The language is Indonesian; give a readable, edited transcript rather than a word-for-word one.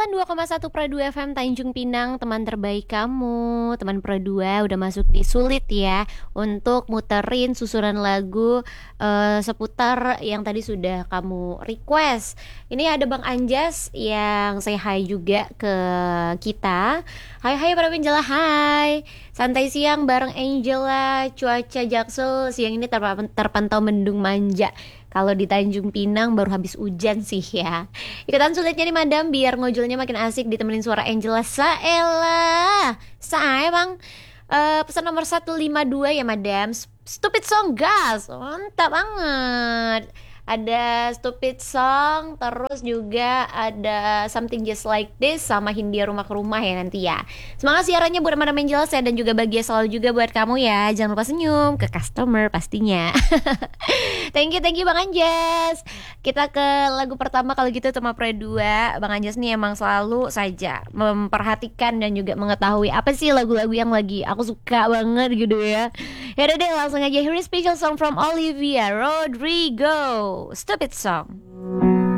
92,1 Pro 2 FM Tanjung Pinang, teman terbaik kamu. Teman Pro 2 udah masuk di Sulit ya untuk muterin susunan lagu seputar yang tadi sudah kamu request. Ini ada Bang Anjas yang say hi juga ke kita. Hai hai para Angela, hai. Santai siang bareng Angela. Cuaca Jaksel siang ini terpantau mendung manja. Kalau di Tanjung Pinang baru habis hujan sih ya. Ikutan sulitnya nih madam biar ngojolnya makin asik ditemenin suara Angela. Saela saya bang. Pesan nomor 152 ya madam. Stupid Song gas. Mantap banget. Ada Stupid Song, terus juga ada Something Just Like This sama Hindia Rumah ke Rumah ya nanti ya. Semangat siarannya buat Madam Angela saya dan juga bahagia selalu juga buat kamu ya. Jangan lupa senyum ke customer pastinya. Thank you Bang Anjas. Kita ke lagu pertama kalau gitu sama Pre 2. Bang Anjas nih emang selalu saja memperhatikan dan juga mengetahui apa sih lagu-lagu yang lagi aku suka banget gitu ya. Ya udah deh langsung aja. Here is special song from Olivia Rodrigo, Stupid Song.